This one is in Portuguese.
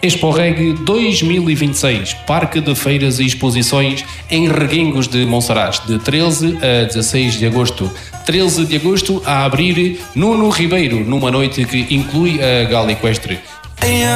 Exporreg 2026, Parque de Feiras e Exposições em Reguengos de Monsaraz, de 13 a 16 de agosto. 13 de agosto a abrir Nuno Ribeiro, numa noite que inclui a gala equestre.